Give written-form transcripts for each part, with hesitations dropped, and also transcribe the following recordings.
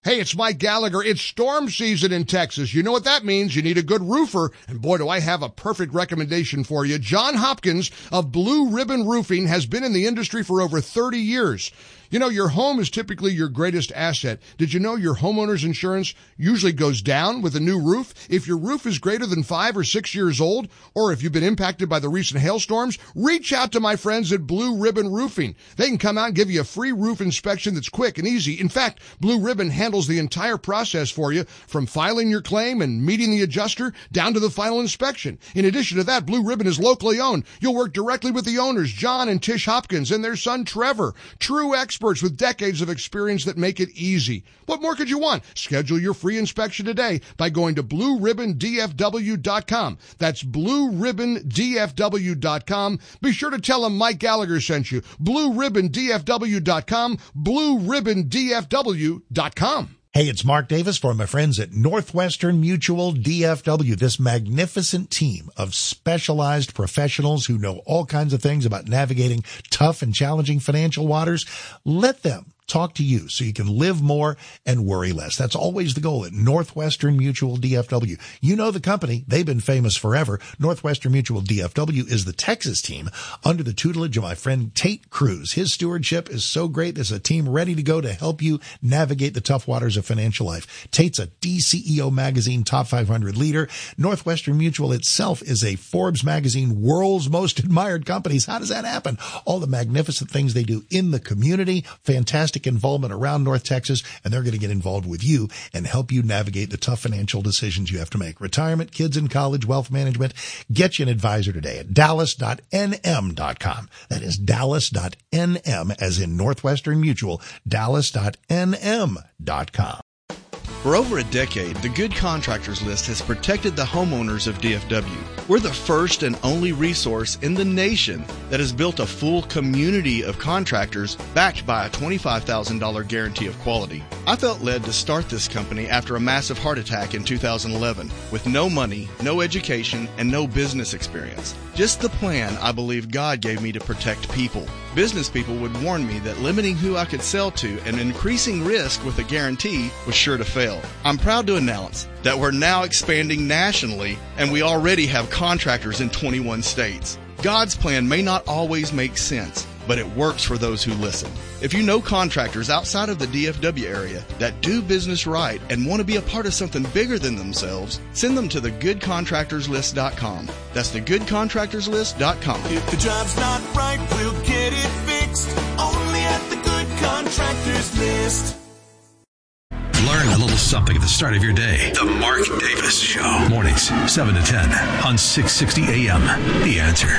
Hey, it's Mike Gallagher. It's storm season in Texas. You know what that means. You need a good roofer. And boy, do I have a perfect recommendation for you. John Hopkins of Blue Ribbon Roofing has been in the industry for over 30 years. You know, your home is typically your greatest asset. Did you know your homeowner's insurance usually goes down with a new roof? If your roof is greater than 5 or 6 years old, or if you've been impacted by the recent hailstorms, reach out to my friends at Blue Ribbon Roofing. They can come out and give you a free roof inspection that's quick and easy. In fact, Blue Ribbon handles the entire process for you, from filing your claim and meeting the adjuster down to the final inspection. In addition to that, Blue Ribbon is locally owned. You'll work directly with the owners, John and Tish Hopkins, and their son Trevor. True experts with decades of experience that make it easy. What more could you want? Schedule your free inspection today by going to BlueRibbonDFW.com. That's BlueRibbonDFW.com. Be sure to tell them Mike Gallagher sent you. BlueRibbonDFW.com. BlueRibbonDFW.com. Hey, it's Mark Davis for my friends at Northwestern Mutual DFW, this magnificent team of specialized professionals who know all kinds of things about navigating tough and challenging financial waters. Let them talk to you so you can live more and worry less. That's always the goal at Northwestern Mutual DFW. You know the company. They've been famous forever. Northwestern Mutual DFW is the Texas team under the tutelage of my friend Tate Cruz. His stewardship is so great. There's a team ready to go to help you navigate the tough waters of financial life. Tate's a DCEO magazine top 500 leader. Northwestern Mutual itself is a Forbes magazine world's most admired companies. How does that happen? All the magnificent things they do in the community, fantastic involvement around North Texas, and they're going to get involved with you and help you navigate the tough financial decisions you have to make. Retirement, kids in college, wealth management. Get you an advisor today at dallas.nm.com. That is dallas.nm as in Northwestern Mutual, dallas.nm.com. For over a decade, the Good Contractors List has protected the homeowners of DFW. We're the first and only resource in the nation that has built a full community of contractors backed by a $25,000 guarantee of quality. I felt led to start this company after a massive heart attack in 2011 with no money, no education, and no business experience. Just the plan I believe God gave me to protect people. Business people would warn me that limiting who I could sell to and increasing risk with a guarantee was sure to fail. I'm proud to announce that we're now expanding nationally, and we already have contractors in 21 states. God's plan may not always make sense, but it works for those who listen. If you know contractors outside of the DFW area that do business right and want to be a part of something bigger than themselves, send them to thegoodcontractorslist.com. That's thegoodcontractorslist.com. If the job's not right, we'll get it fixed. Only at the Good Contractors List. Learn a little something at the start of your day. The Mark Davis Show. Mornings, 7 to 10 on 660 AM. The Answer.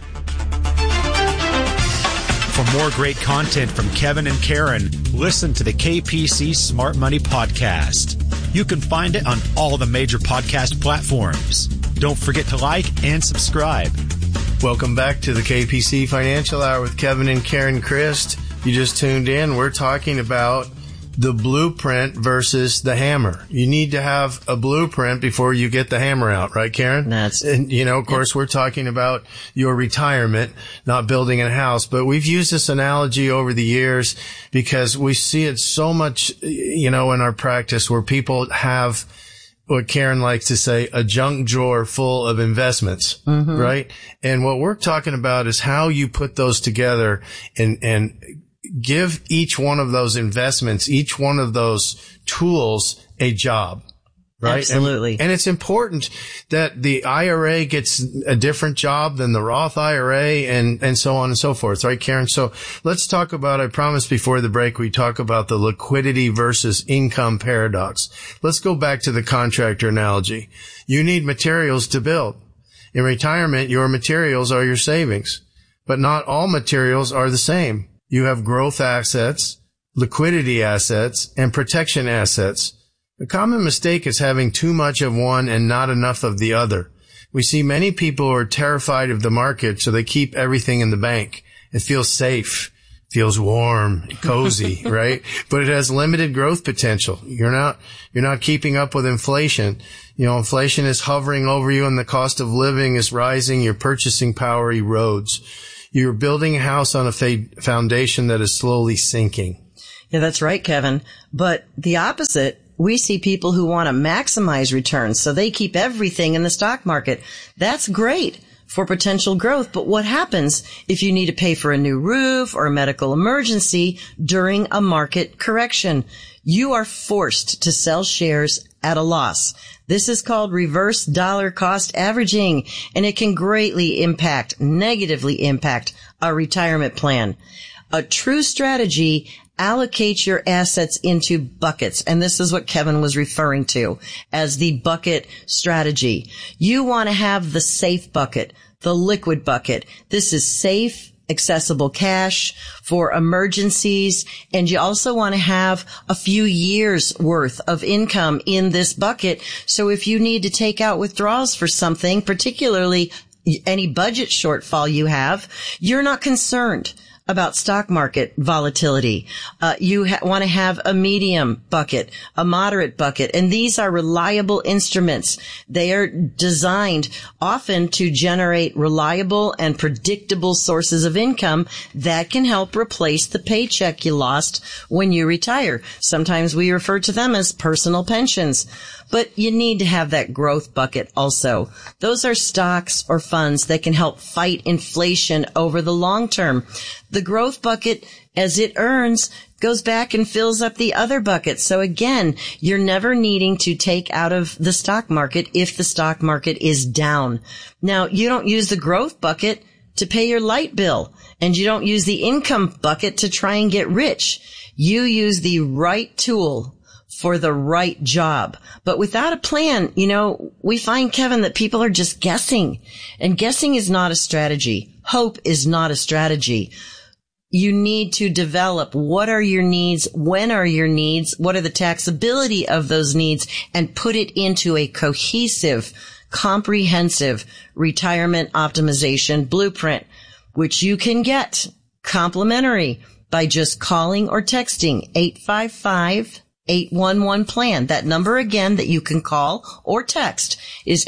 For more great content from Kevin and Karen, listen to the KPC Smart Money Podcast. You can find it on all the major podcast platforms. Don't forget to like and subscribe. Welcome back to the KPC Financial Hour with Kevin and Karen Christ. You just tuned in. We're talking about the blueprint versus the hammer. You need to have a blueprint before you get the hammer out, right, Karen? And, of course, we're talking about your retirement, not building a house. But we've used this analogy over the years because we see it so much, in our practice where people have what Karen likes to say, a junk drawer full of investments, right? And what we're talking about is how you put those together and give each one of those investments, each one of those tools a job, right? Absolutely. And it's important that the IRA gets a different job than the Roth IRA and so on and so forth, right, Karen? So let's talk about, I promised before the break, we talk about the liquidity versus income paradox. Let's go back to the contractor analogy. You need materials to build. In retirement, your materials are your savings, but not all materials are the same. You have growth assets, liquidity assets, and protection assets. The common mistake is having too much of one and not enough of the other. We see many people who are terrified of the market, so they keep everything in the bank. It feels safe, feels warm, cozy, right? But it has limited growth potential. You're not keeping up with inflation. Inflation is hovering over you and the cost of living is rising. Your purchasing power erodes. You're building a house on a foundation that is slowly sinking. Yeah, that's right, Kevin. But the opposite, we see people who want to maximize returns, so they keep everything in the stock market. That's great for potential growth. But what happens if you need to pay for a new roof or a medical emergency during a market correction? You are forced to sell shares at a loss. This is called reverse dollar cost averaging, and it can greatly negatively impact a retirement plan. A true strategy allocates your assets into buckets, and this is what Kevin was referring to as the bucket strategy. You want to have the safe bucket, the liquid bucket. This is safe, accessible cash for emergencies, and you also want to have a few years worth of income in this bucket. So if you need to take out withdrawals for something, particularly any budget shortfall you have, you're not concerned about stock market volatility. You want to have a medium bucket, a moderate bucket, and these are reliable instruments. They are designed often to generate reliable and predictable sources of income that can help replace the paycheck you lost when you retire. Sometimes we refer to them as personal pensions. But you need to have that growth bucket also. Those are stocks or funds that can help fight inflation over the long term. The growth bucket, as it earns, goes back and fills up the other buckets. So again, you're never needing to take out of the stock market if the stock market is down. Now, you don't use the growth bucket to pay your light bill, and you don't use the income bucket to try and get rich. You use the right tool for the right job. But without a plan, we find, Kevin, that people are just guessing. And guessing is not a strategy. Hope is not a strategy. You need to develop what are your needs, when are your needs, what are the taxability of those needs, and put it into a cohesive, comprehensive retirement optimization blueprint, which you can get complimentary by just calling or texting 855-811-PLAN. That number again that you can call or text is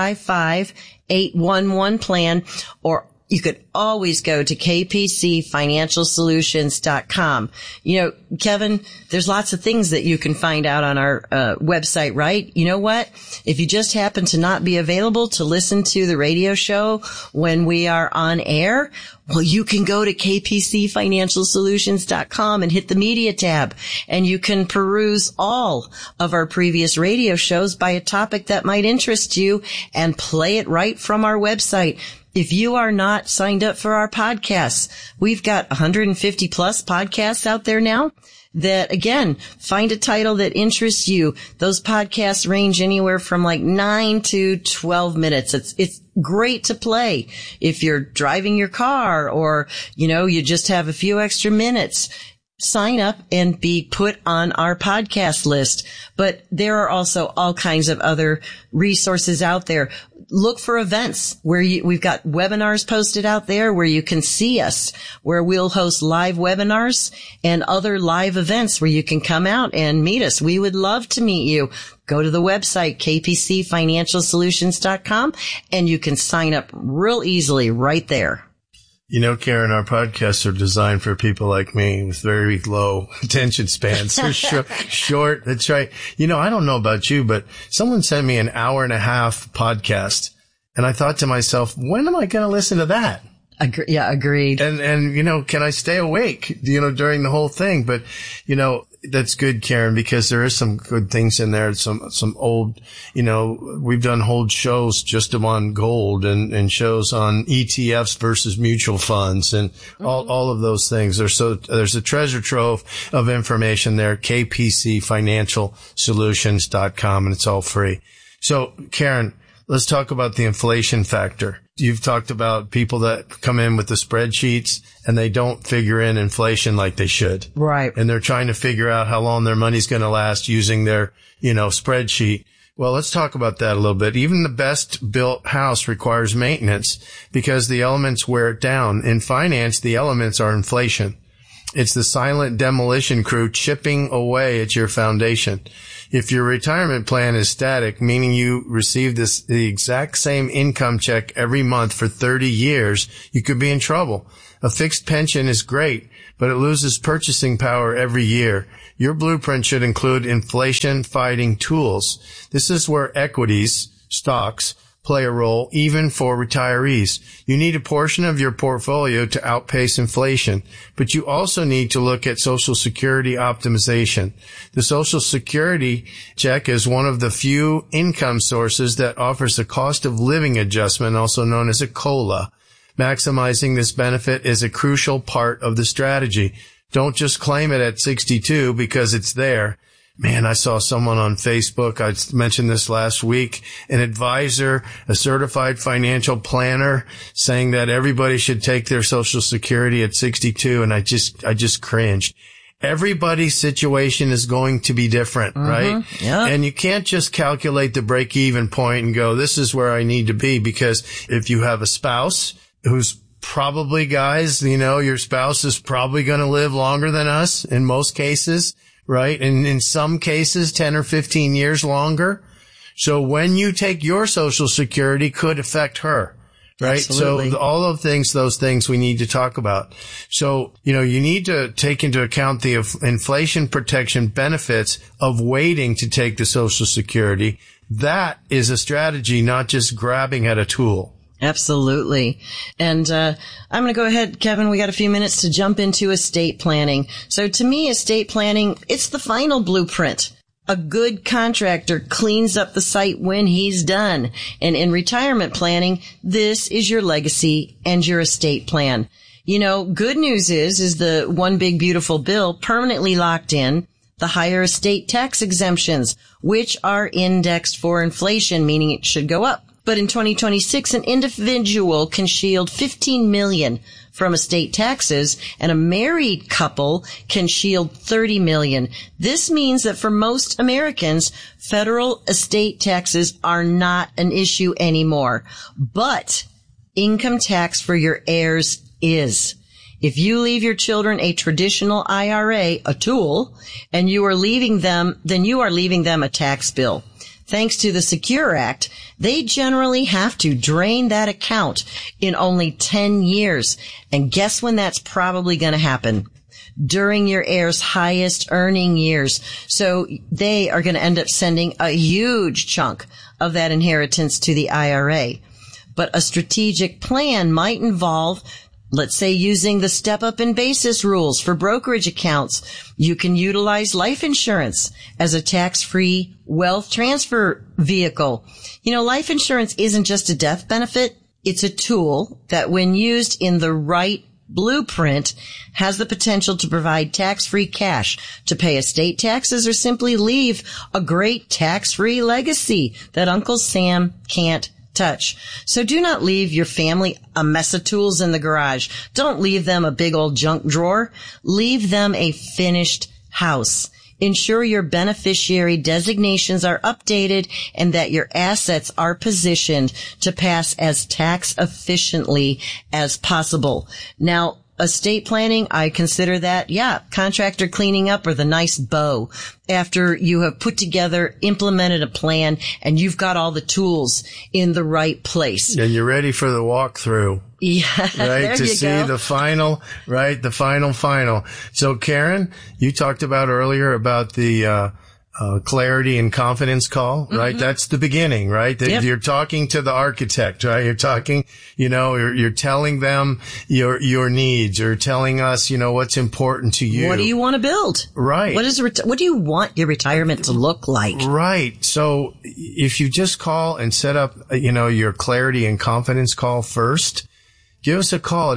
855-811-PLAN, or you could always go to kpcfinancialsolutions.com. Kevin, there's lots of things that you can find out on our website, right? You know what? If you just happen to not be available to listen to the radio show when we are on air, well, you can go to kpcfinancialsolutions.com and hit the media tab, and you can peruse all of our previous radio shows by a topic that might interest you and play it right from our website. If you are not signed up for our podcasts, we've got 150 plus podcasts out there now that, again, find a title that interests you. Those podcasts range anywhere from like 9 to 12 minutes. It's great to play if you're driving your car or, you just have a few extra minutes. Sign up and be put on our podcast list. But there are also all kinds of other resources out there. Look for events where we've got webinars posted out there where you can see us, where we'll host live webinars and other live events where you can come out and meet us. We would love to meet you. Go to the website, kpcfinancialsolutions.com, and you can sign up real easily right there. Karen, our podcasts are designed for people like me with very low attention spans. So short. That's right. I don't know about you, but someone sent me an hour and a half podcast, and I thought to myself, when am I going to listen to that? Agreed. And can I stay awake, during the whole thing? But, that's good, Karen, because there is some good things in there. Some old, we've done whole shows just on gold and shows on ETFs versus mutual funds and all of those things. There's a treasure trove of information there, kpcfinancialsolutions.com, and it's all free. So, Karen, let's talk about the inflation factor. You've talked about people that come in with the spreadsheets and they don't figure in inflation like they should. Right. And they're trying to figure out how long their money's going to last using their, spreadsheet. Well, let's talk about that a little bit. Even the best built house requires maintenance because the elements wear it down. In finance, the elements are inflation. It's the silent demolition crew chipping away at your foundation. If your retirement plan is static, meaning you receive the exact same income check every month for 30 years, you could be in trouble. A fixed pension is great, but it loses purchasing power every year. Your blueprint should include inflation-fighting tools. This is where equities, stocks, play a role, even for retirees. You need a portion of your portfolio to outpace inflation, but you also need to look at Social Security optimization. The Social Security check is one of the few income sources that offers a cost of living adjustment, also known as a COLA. Maximizing this benefit is a crucial part of the strategy. Don't just claim it at 62 because it's there. Man, I saw someone on Facebook, I mentioned this last week, an advisor, a certified financial planner, saying that everybody should take their Social Security at 62, and I just cringed. Everybody's situation is going to be different, right? Yeah. And you can't just calculate the break-even point and go, this is where I need to be, because if you have a spouse who's probably, guys, your spouse is probably going to live longer than us in most cases, right? And in some cases, 10 or 15 years longer. So when you take your Social Security could affect her, right? Absolutely. So all of those things we need to talk about. So, you need to take into account the inflation protection benefits of waiting to take the Social Security. That is a strategy, not just grabbing at a tool. Absolutely. And I'm going to go ahead, Kevin, we got a few minutes to jump into estate planning. So to me, estate planning, it's the final blueprint. A good contractor cleans up the site when he's done. And in retirement planning, this is your legacy and your estate plan. Good news is the one big beautiful bill permanently locked in the higher estate tax exemptions, which are indexed for inflation, meaning it should go up. But in 2026, an individual can shield $15 million from estate taxes, and a married couple can shield $30 million. This means that for most Americans, federal estate taxes are not an issue anymore. But income tax for your heirs is. If you leave your children a traditional IRA, a tool, and you are leaving them, then you are leaving them a tax bill. Thanks to the Secure Act, they generally have to drain that account in only 10 years. And guess when that's probably going to happen? During your heirs' highest earning years. So they are going to end up sending a huge chunk of that inheritance to the IRA. But a strategic plan might involve, let's say, using the step-up in basis rules for brokerage accounts. You can utilize life insurance as a tax-free wealth transfer vehicle. Life insurance isn't just a death benefit. It's a tool that, when used in the right blueprint, has the potential to provide tax-free cash to pay estate taxes or simply leave a great tax-free legacy that Uncle Sam can't touch. So do not leave your family a mess of tools in the garage. Don't leave them a big old junk drawer. Leave them a finished house. Ensure your beneficiary designations are updated and that your assets are positioned to pass as tax efficiently as possible. Now, estate planning, I consider that, contractor cleaning up or the nice bow after you have put together, implemented a plan, and you've got all the tools in the right place. And you're ready for the walkthrough. Yeah, right, there to you see go. the final, right, the final. So Karen, you talked about earlier about the clarity and confidence call, right? Mm-hmm. That's the beginning, right? Yep. You're talking to the architect, right? You're talking, you're telling them your needs. You're telling us, what's important to you. What do you want to build? Right. What do you want your retirement to look like? Right. So if you just call and set up, your clarity and confidence call first, give us a call at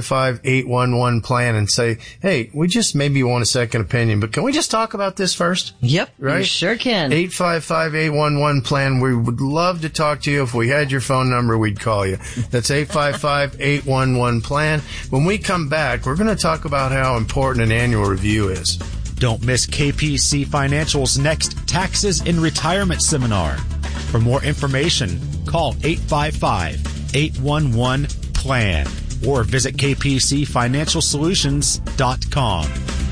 855-811-PLAN and say, hey, we just maybe want a second opinion, but can we just talk about this first? Yep, right? You sure can. 855-811-PLAN. We would love to talk to you. If we had your phone number, we'd call you. That's 855-811-PLAN. When we come back, we're going to talk about how important an annual review is. Don't miss KPC Financial's next Taxes in Retirement seminar. For more information, call 855-811-PLAN or visit kpcfinancialsolutions.com.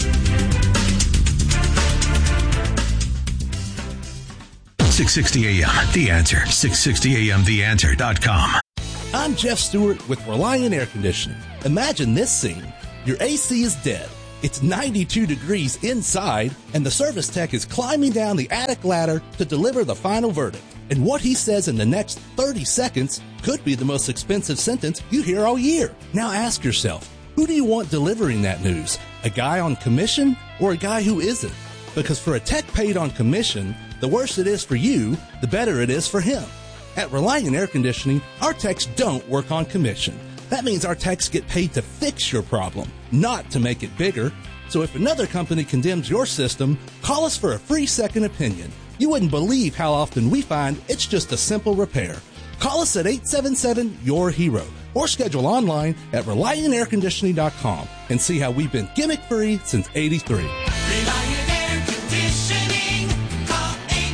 .660 AM, The Answer. 660 AM, TheAnswer.com. I'm Jeff Stewart with Reliant Air Conditioning. Imagine this scene. Your AC is dead. It's 92 degrees inside, and the service tech is climbing down the attic ladder to deliver the final verdict. And what he says in the next 30 seconds could be the most expensive sentence you hear all year. Now ask yourself, who do you want delivering that news? A guy on commission or a guy who isn't? Because for a tech paid on commission, the worse it is for you, the better it is for him. At Reliant Air Conditioning, our techs don't work on commission. That means our techs get paid to fix your problem, not to make it bigger. So if another company condemns your system, call us for a free second opinion. You wouldn't believe how often we find it's just a simple repair. Call us at 877-YOUR-HERO or schedule online at ReliantAirConditioning.com and see how we've been gimmick-free since '83. Reliant Air Conditioning. Call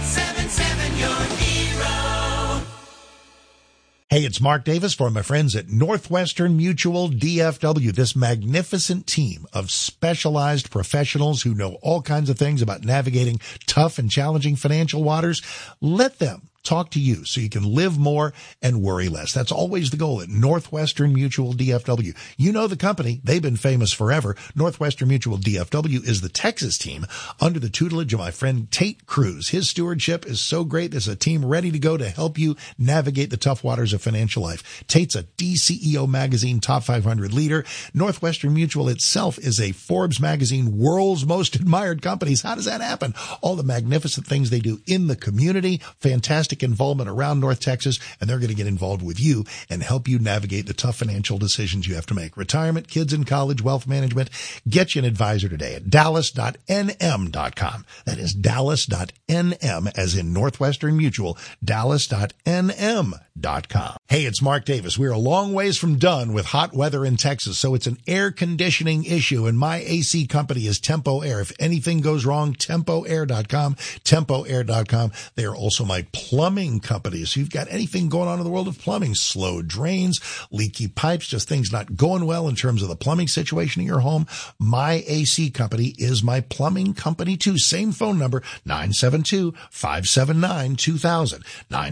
877-YOUR-HERO. Hey, it's Mark Davis for my friends at Northwestern Mutual DFW, this magnificent team of specialized professionals who know all kinds of things about navigating tough and challenging financial waters. Let them talk to you so you can live more and worry less. That's always the goal at Northwestern Mutual DFW. You know the company. They've been famous forever. Northwestern Mutual DFW is the Texas team under the tutelage of my friend Tate Cruz. His stewardship is so great. There's a team ready to go to help you navigate the tough waters of financial life. Tate's a DCEO magazine top 500 leader. Northwestern Mutual itself is a Forbes magazine world's most admired companies. How does that happen? All the magnificent things they do in the community, fantastic involvement around North Texas, and they're going to get involved with you and help you navigate the tough financial decisions you have to make. Retirement, kids in college, wealth management. Get you an advisor today at dallas.nm.com. That is dallas.nm as in Northwestern Mutual, dallas.nm.com. Hey, it's Mark Davis. We're a long ways from done with hot weather in Texas, so it's an air conditioning issue, and my AC company is Tempo Air. If anything goes wrong, TempoAir.com, TempoAir.com. They are also my plumbing company. So you've got anything going on in the world of plumbing, slow drains, leaky pipes, just things not going well in terms of the plumbing situation in your home. My AC company is my plumbing company too. Same phone number, 972-579-2000,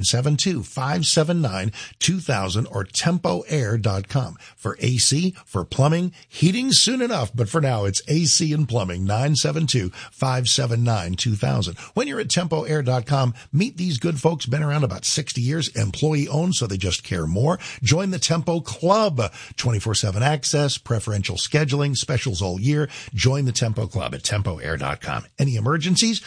972-579-2000 or TempoAir.com. For AC, for plumbing, heating soon enough, but for now it's AC and plumbing, 972-579-2000. When you're at TempoAir.com, meet these good folks, been around about 60 years, employee owned, so they just care more. Join the Tempo Club, 24/7 access, preferential scheduling, specials all year. Join the Tempo Club at TempoAir.com. Any emergencies?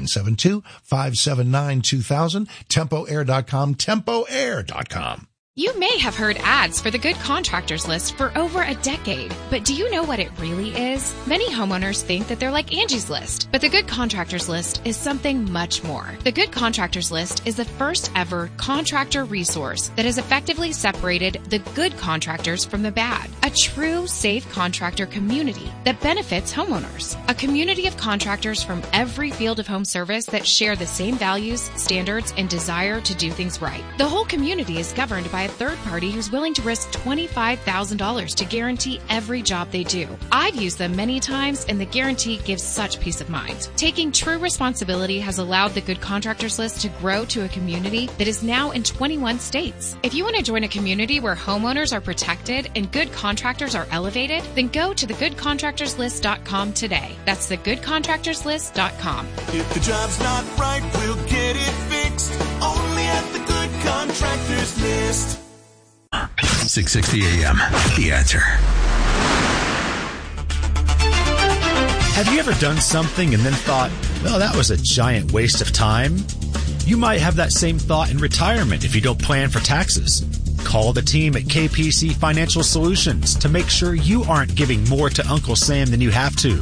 972-579-2000, TempoAir.com, TempoAir.com. You may have heard ads for the Good Contractors List for over a decade, but do you know what it really is? Many homeowners think that they're like Angie's List, but the Good Contractors List is something much more. The Good Contractors List is the first ever contractor resource that has effectively separated the good contractors from the bad. A true safe contractor community that benefits homeowners. A community of contractors from every field of home service that share the same values, standards, and desire to do things right. The whole community is governed by a third party who's willing to risk $25,000 to guarantee every job they do. I've used them many times, and the guarantee gives such peace of mind. Taking true responsibility has allowed the Good Contractors List to grow to a community that is now in 21 states. If you want to join a community where homeowners are protected and good contractors are elevated, then go to thegoodcontractorslist.com today. That's thegoodcontractorslist.com. If the job's not right, we'll get it fixed. Only at the Good Contractors List. 660 AM. The Answer. Have you ever done something and then thought, well, that was a giant waste of time? You might have that same thought in retirement if you don't plan for taxes. Call the team at KPC Financial Solutions to make sure you aren't giving more to Uncle Sam than you have to.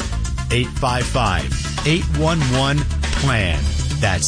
855-811-PLAN. That's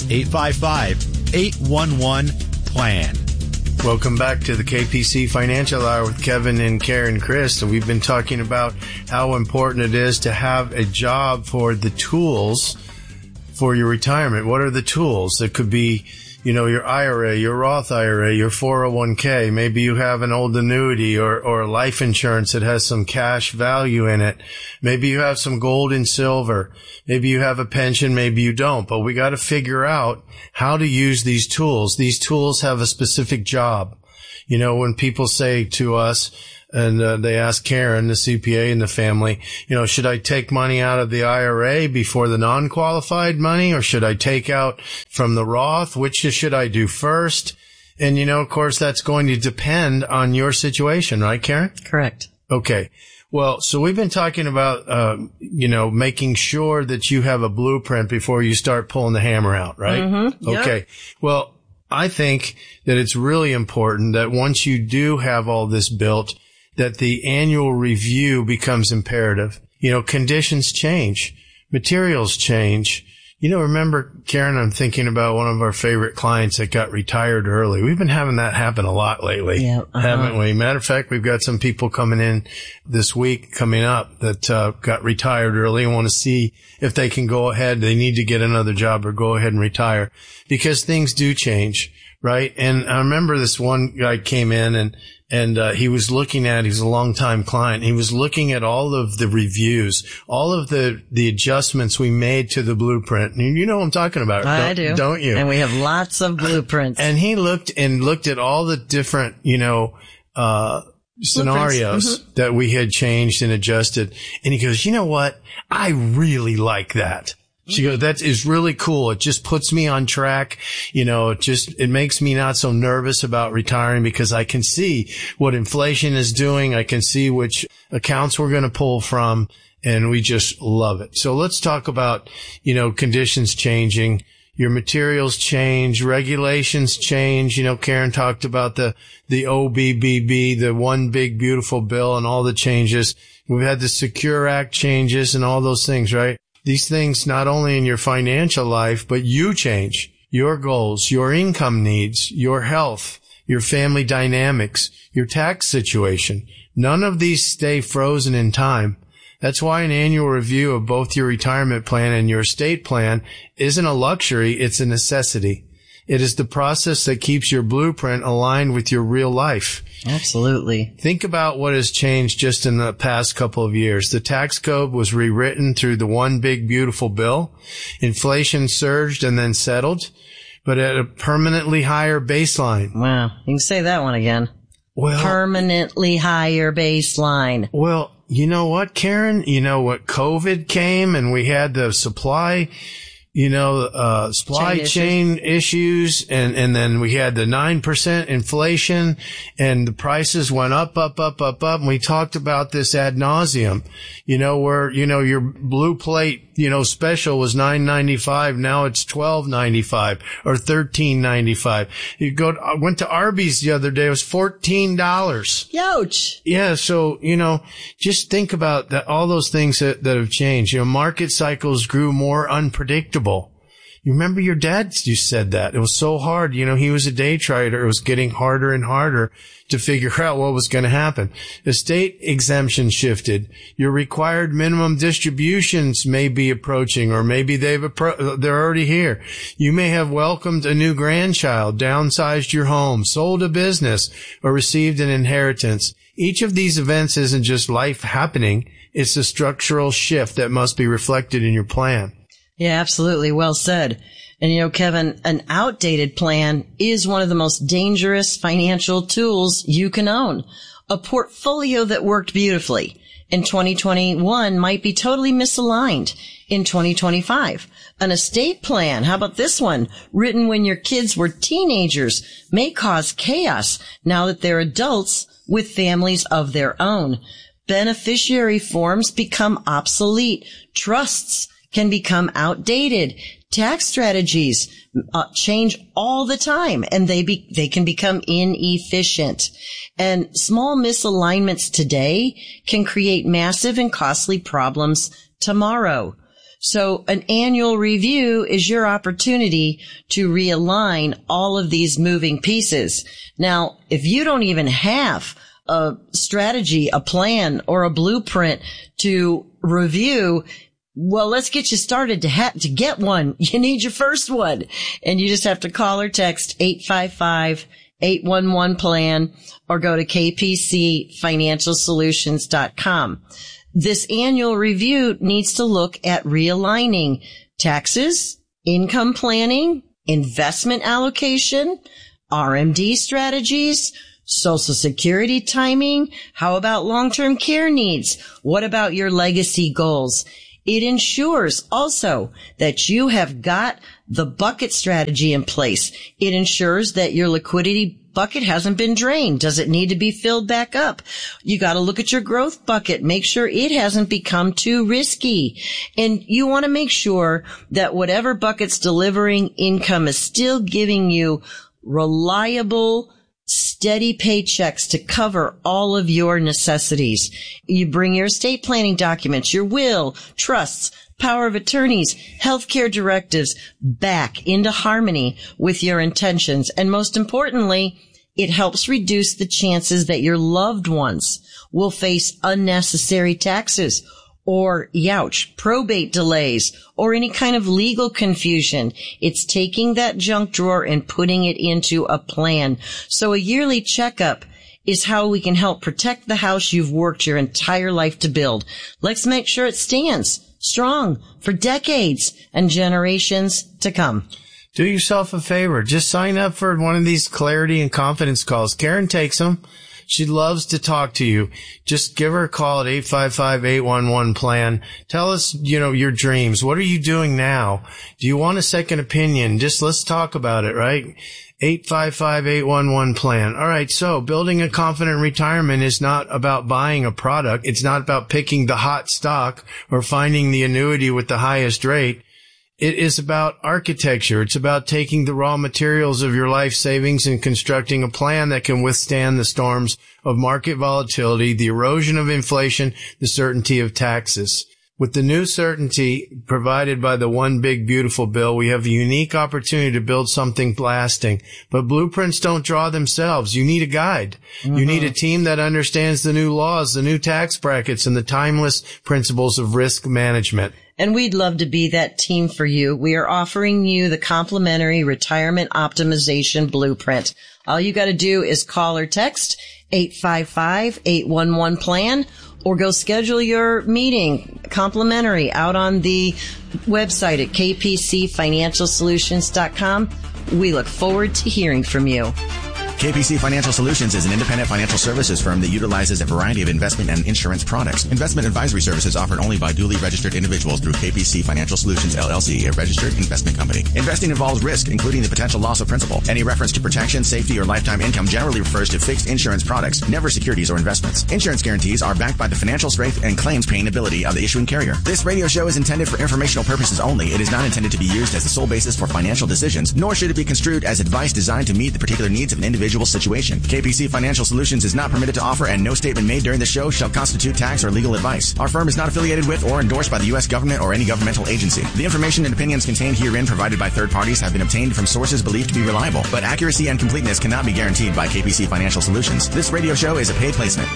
855-811-PLAN. Welcome back to the KPC Financial Hour with Kevin and Karen Christ. And we've been talking about how important it is to have a job for the tools for your retirement. What are the tools? That could be, your IRA, your Roth IRA, your 401k. Maybe you have an old annuity or life insurance that has some cash value in it. Maybe you have some gold and silver. Maybe you have a pension. Maybe you don't. But we got to figure out how to use these tools. These tools have a specific job. When people say to us, and they asked Karen, the CPA in the family, should I take money out of the IRA before the non-qualified money, or should I take out from the Roth? Which should I do first? And, of course, that's going to depend on your situation, right, Karen? Correct. Okay. Well, so we've been talking about, making sure that you have a blueprint before you start pulling the hammer out, right? Mm-hmm. Yep. Okay. Well, I think that it's really important that once you do have all this built, that the annual review becomes imperative. Conditions change, materials change. Remember, Karen, I'm thinking about one of our favorite clients that got retired early. We've been having that happen a lot lately, haven't we? Matter of fact, we've got some people coming in this week coming up that got retired early and want to see if they can go ahead. They need to get another job or go ahead and retire because things do change, right? And I remember this one guy came in and he was looking at, he's a longtime client. He was looking at all of the reviews, all of the adjustments we made to the blueprint. And you know what I'm talking about. I do. Don't you? And we have lots of blueprints. And he looked at all the different, scenarios that we had changed and adjusted. And he goes, you know what? I really like that. She goes, that is really cool. It just puts me on track. It makes me not so nervous about retiring because I can see what inflation is doing. I can see which accounts we're going to pull from, and we just love it. So let's talk about, conditions changing. Your materials change, regulations change. Karen talked about the OBBB, the one big beautiful bill and all the changes. We've had the Secure Act changes and all those things, right? These things, not only in your financial life, but you change your goals, your income needs, your health, your family dynamics, your tax situation. None of these stay frozen in time. That's why an annual review of both your retirement plan and your estate plan isn't a luxury, it's a necessity. It is the process that keeps your blueprint aligned with your real life. Absolutely. Think about what has changed just in the past couple of years. The tax code was rewritten through the one big beautiful bill. Inflation surged and then settled, but at a permanently higher baseline. Wow. You can say that one again. Well, permanently higher baseline. Well, you know what, Karen? What COVID came and we had the supply chain issues, and then we had the 9% inflation, and the prices went up, and we talked about this ad nauseum, where, your blue plate, special was $9.95, now it's $12.95 or $13.95. I went to Arby's the other day, it was $14. Youch. Yeah, so, just think about that, all those things that have changed. Market cycles grew more unpredictable. You remember your dad, you said that. It was so hard. He was a day trader. It was getting harder and harder to figure out what was going to happen. Estate exemption shifted. Your required minimum distributions may be approaching, or maybe they're already here. You may have welcomed a new grandchild, downsized your home, sold a business, or received an inheritance. Each of these events isn't just life happening. It's a structural shift that must be reflected in your plan. Yeah, absolutely. Well said. And Kevin, an outdated plan is one of the most dangerous financial tools you can own. A portfolio that worked beautifully in 2021 might be totally misaligned in 2025. An estate plan, how about this one? Written when your kids were teenagers may cause chaos now that they're adults with families of their own. Beneficiary forms become obsolete. Trusts can become outdated. Tax strategies change all the time, and they can become inefficient. And small misalignments today can create massive and costly problems tomorrow. So an annual review is your opportunity to realign all of these moving pieces. Now, if you don't even have a strategy, a plan, or a blueprint to review, well, let's get you started to get one. You need your first one. And you just have to call or text 855-811-PLAN or go to kpcfinancialsolutions.com. This annual review needs to look at realigning taxes, income planning, investment allocation, RMD strategies, Social Security timing? How about long-term care needs? What about your legacy goals? It ensures also that you have got the bucket strategy in place. It ensures that your liquidity bucket hasn't been drained. Does it need to be filled back up? You got to look at your growth bucket. Make sure it hasn't become too risky. And you want to make sure that whatever bucket's delivering income is still giving you reliable, steady paychecks to cover all of your necessities. You bring your estate planning documents, your will, trusts, power of attorneys, healthcare directives back into harmony with your intentions. And most importantly, it helps reduce the chances that your loved ones will face unnecessary taxes or, probate delays or any kind of legal confusion. It's taking that junk drawer and putting it into a plan. So a yearly checkup is how we can help protect the house you've worked your entire life to build. Let's make sure it stands strong for decades and generations to come. Do yourself a favor. Just sign up for one of these clarity and confidence calls. Karen takes them. She loves to talk to you. Just give her a call at 855-811-PLAN. Tell us, your dreams. What are you doing now? Do you want a second opinion? Just let's talk about it, right? 855-811-PLAN. All right. So building a confident retirement is not about buying a product. It's not about picking the hot stock or finding the annuity with the highest rate. It is about architecture. It's about taking the raw materials of your life savings and constructing a plan that can withstand the storms of market volatility, the erosion of inflation, the certainty of taxes. With the new certainty provided by the One Big Beautiful Bill, we have a unique opportunity to build something lasting. But blueprints don't draw themselves. You need a guide. Mm-hmm. You need a team that understands the new laws, the new tax brackets, and the timeless principles of risk management. And we'd love to be that team for you. We are offering you the complimentary retirement optimization blueprint. All you got to do is call or text 855-811-PLAN or go schedule your meeting complimentary out on the website at kpcfinancialsolutions.com. We look forward to hearing from you. KPC Financial Solutions is an independent financial services firm that utilizes a variety of investment and insurance products. Investment advisory services offered only by duly registered individuals through KPC Financial Solutions, LLC, a registered investment company. Investing involves risk, including the potential loss of principal. Any reference to protection, safety, or lifetime income generally refers to fixed insurance products, never securities or investments. Insurance guarantees are backed by the financial strength and claims paying ability of the issuing carrier. This radio show is intended for informational purposes only. It is not intended to be used as the sole basis for financial decisions, nor should it be construed as advice designed to meet the particular needs of an individual situation. KPC Financial Solutions is not permitted to offer, and no statement made during the show shall constitute tax or legal advice. Our firm is not affiliated with or endorsed by the U.S. government or any governmental agency. The information and opinions contained herein provided by third parties have been obtained from sources believed to be reliable, but accuracy and completeness cannot be guaranteed by KPC Financial Solutions. This radio show is a paid placement.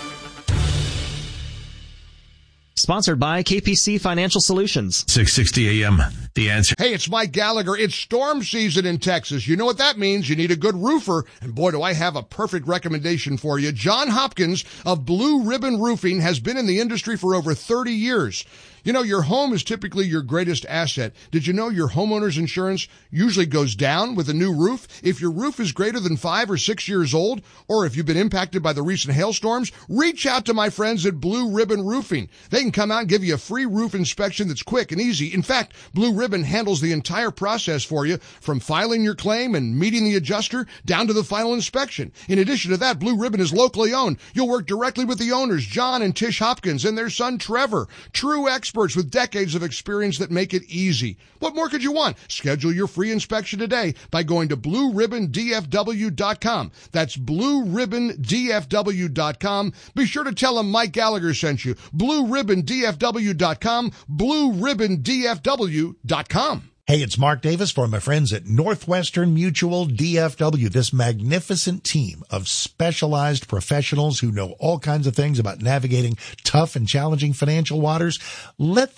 Sponsored by KPC Financial Solutions. 660 AM. The Answer. Hey, it's Mike Gallagher. It's storm season in Texas. You know what that means. You need a good roofer. And boy, do I have a perfect recommendation for you. John Hopkins of Blue Ribbon Roofing has been in the industry for over 30 years. You know, your home is typically your greatest asset. Did you know your homeowner's insurance usually goes down with a new roof? If your roof is greater than 5 or 6 years old, or if you've been impacted by the recent hailstorms, reach out to my friends at Blue Ribbon Roofing. They can come out and give you a free roof inspection that's quick and easy. In fact, Blue Ribbon handles the entire process for you, from filing your claim and meeting the adjuster down to the final inspection. In addition to that, Blue Ribbon is locally owned. You'll work directly with the owners, John and Tish Hopkins, and their son, Trevor. True experts with decades of experience that make it easy. What more could you want? Schedule your free inspection today by going to BlueRibbonDFW.com. That's BlueRibbonDFW.com. Be sure to tell them Mike Gallagher sent you. BlueRibbonDFW.com. BlueRibbonDFW.com. Hey, it's Mark Davis for my friends at Northwestern Mutual DFW, this magnificent team of specialized professionals who know all kinds of things about navigating tough and challenging financial waters. Let them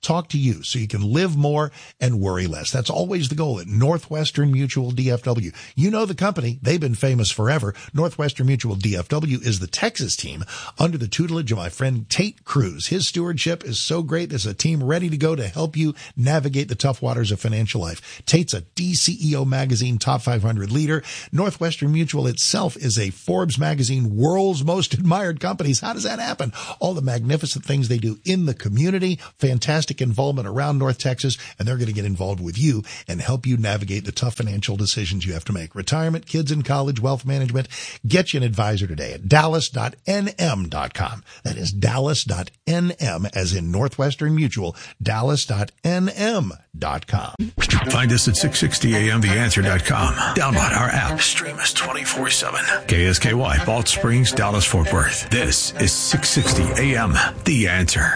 talk to you so you can live more and worry less. That's always the goal at Northwestern Mutual DFW. You know the company. They've been famous forever. Northwestern Mutual DFW is the Texas team under the tutelage of my friend Tate Cruz. His stewardship is so great. There's a team ready to go to help you navigate the tough waters of financial life. Tate's a DCEO magazine top 500 leader. Northwestern Mutual itself is a Forbes magazine world's most admired companies. How does that happen? All the magnificent things they do in the community, fantastic involvement around North Texas, and they're going to get involved with you and help you navigate the tough financial decisions you have to make. Retirement, kids in college, wealth management. Get you an advisor today at dallas.nm.com. That is dallas.nm as in Northwestern Mutual, dallas.nm.com. Find us at 660amtheanswer.com. Download our app. Stream us 24/7. KSKY, Balch Springs, Dallas, Fort Worth. This is 660 AM, The Answer.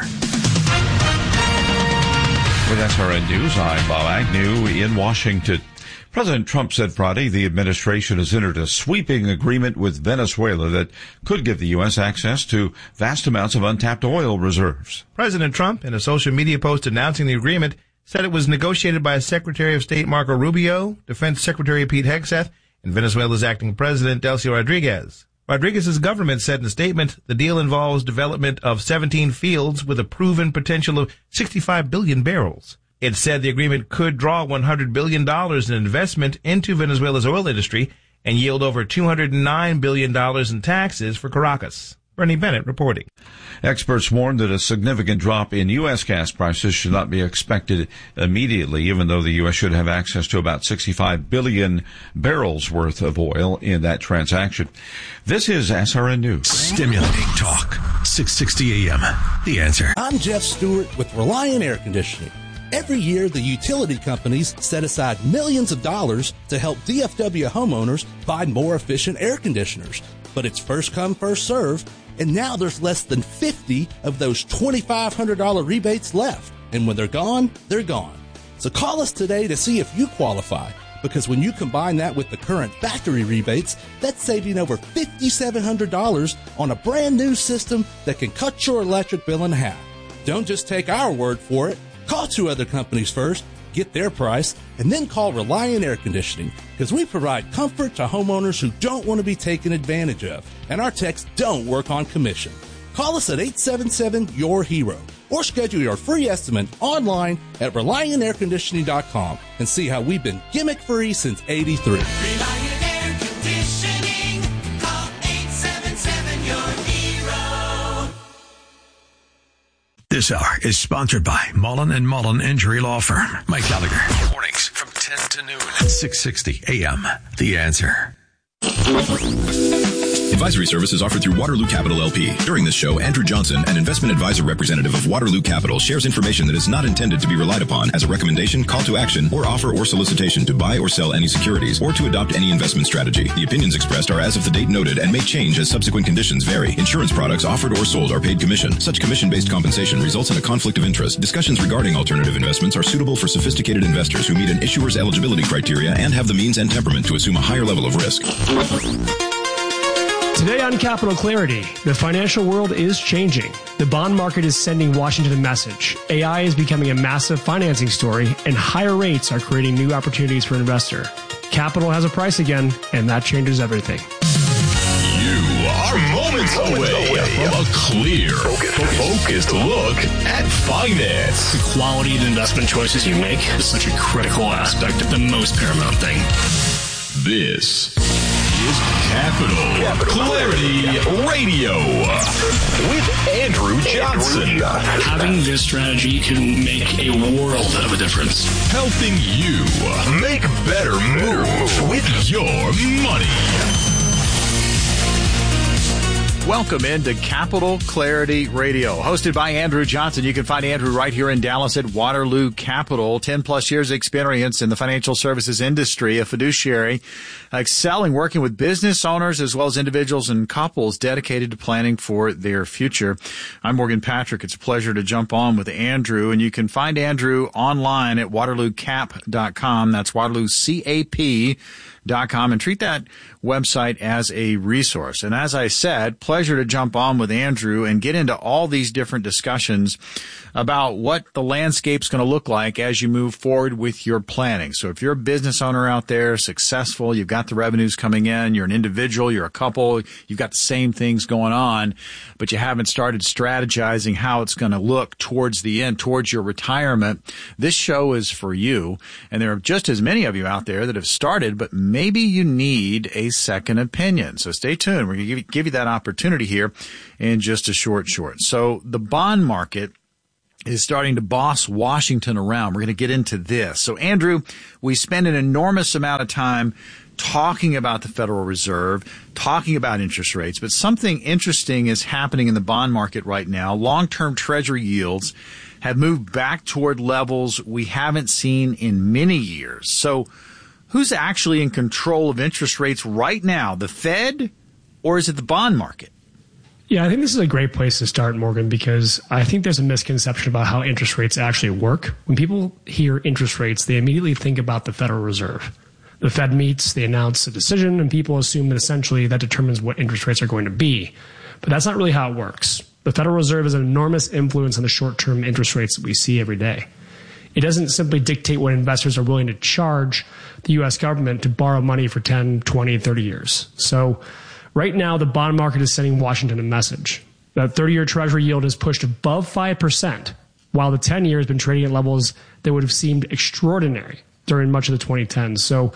With SRN News, I'm Bob Agnew in Washington. President Trump said Friday the administration has entered a sweeping agreement with Venezuela that could give the U.S. access to vast amounts of untapped oil reserves. President Trump, in a social media post announcing the agreement, said it was negotiated by Secretary of State Marco Rubio, Defense Secretary Pete Hegseth, and Venezuela's acting president Delcy Rodriguez. Rodriguez's government said in a statement the deal involves development of 17 fields with a proven potential of 65 billion barrels. It said the agreement could draw $100 billion in investment into Venezuela's oil industry and yield over $209 billion in taxes for Caracas. Bernie Bennett reporting. Experts warn that a significant drop in U.S. gas prices should not be expected immediately, even though the U.S. should have access to about 65 billion barrels worth of oil in that transaction. This is SRN News. Stimulating talk. 660 AM. The Answer. I'm Jeff Stewart with Reliant Air Conditioning. Every year, the utility companies set aside millions of dollars to help DFW homeowners buy more efficient air conditioners. But it's first come, first serve, and now there's less than 50 of those $2,500 rebates left. And when they're gone, they're gone. So call us today to see if you qualify, because when you combine that with the current factory rebates, that's saving over $5,700 on a brand new system that can cut your electric bill in half. Don't just take our word for it. Call 2 other companies first, get their price, and then call Reliant Air Conditioning, because we provide comfort to homeowners who don't want to be taken advantage of, and our techs don't work on commission. Call us at 877-YOUR-HERO or schedule your free estimate online at ReliantAirConditioning.com and see how we've been gimmick-free since '83. Reliant Air Conditioning. Call 877-YOUR-HERO. This hour is sponsored by Mullen & Mullen Injury Law Firm. Mike Gallagher. Mornings from 10 to noon. 660 AM. The Answer. Advisory services offered through Waterloo Capital LP. During this show, Andrew Johnson, an investment advisor representative of Waterloo Capital, shares information that is not intended to be relied upon as a recommendation, call to action, or offer or solicitation to buy or sell any securities or to adopt any investment strategy. The opinions expressed are as of the date noted and may change as subsequent conditions vary. Insurance products offered or sold are paid commission. Such commission-based compensation results in a conflict of interest. Discussions regarding alternative investments are suitable for sophisticated investors who meet an issuer's eligibility criteria and have the means and temperament to assume a higher level of risk. Today on Capital Clarity, the financial world is changing. The bond market is sending Washington a message. AI is becoming a massive financing story, and higher rates are creating new opportunities for an investor. Capital has a price again, and that changes everything. You are moments away from a clear, focused look at finance. The quality of the investment choices you make is such a critical aspect of the most paramount thing. This is Capital Clarity Radio with Andrew Johnson. Having this strategy can make a world of a difference. Helping you make better moves with your money. Welcome into Capital Clarity Radio, hosted by Andrew Johnson. You can find Andrew right here in Dallas at Waterloo Capital. 10 plus years experience in the financial services industry, a fiduciary, excelling working with business owners as well as individuals and couples dedicated to planning for their future. I'm Morgan Patrick. It's a pleasure to jump on with Andrew, and you can find Andrew online at WaterlooCap.com. That's WaterlooCap.com, and treat that website as a resource. And as I said, pleasure to jump on with Andrew and get into all these different discussions about what the landscape's going to look like as you move forward with your planning. So if you're a business owner out there, successful, you've got the revenues coming in, you're an individual, you're a couple, you've got the same things going on, but you haven't started strategizing how it's going to look towards the end, towards your retirement, this show is for you. And there are just as many of you out there that have started, but maybe you need a second opinion. So stay tuned. We're going to give you that opportunity here in just a short. So the bond market is starting to boss Washington around. We're going to get into this. So, Andrew, we spend an enormous amount of time talking about the Federal Reserve, talking about interest rates, but something interesting is happening in the bond market right now. Long-term Treasury yields have moved back toward levels we haven't seen in many years. So, who's actually in control of interest rates right now, the Fed, or is it the bond market? Yeah, I think this is a great place to start, Morgan, because I think there's a misconception about how interest rates actually work. When people hear interest rates, they immediately think about the Federal Reserve. The Fed meets, they announce a decision, and people assume that essentially that determines what interest rates are going to be. But that's not really how it works. The Federal Reserve has an enormous influence on the short-term interest rates that we see every day. It doesn't simply dictate what investors are willing to charge the U.S. government to borrow money for 10, 20, 30 years. So right now, the bond market is sending Washington a message. The 30-year Treasury yield is pushed above 5%, while the 10-year has been trading at levels that would have seemed extraordinary during much of the 2010s. So